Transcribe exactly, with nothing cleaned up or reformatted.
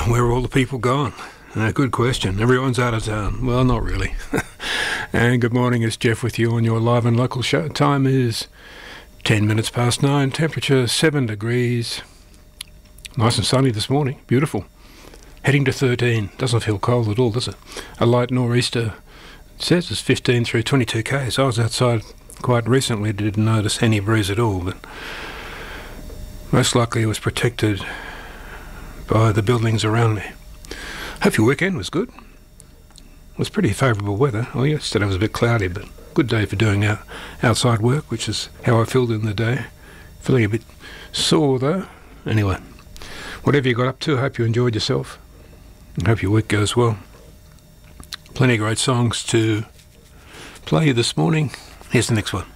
Where are all the people gone? Uh, good question. Everyone's out of town. Well, not really. And good morning, it's Jeff with you on your live and local show. Time is ten minutes past nine. Temperature seven degrees. Nice and sunny this morning. Beautiful. Heading to thirteen. Doesn't feel cold at all, does it? A light nor'easter. It says it's fifteen through twenty-two k's. I was outside quite recently, didn't notice any breeze at all, but most likely it was protected by the buildings around me. Hope your weekend was good. It was pretty favourable weather. Well, yesterday was a bit cloudy, but good day for doing out, outside work, which is how I filled in the day. Feeling a bit sore though. Anyway, whatever you got up to, I hope you enjoyed yourself. I hope your week goes well. Plenty of great songs to play you this morning. Here's the next one.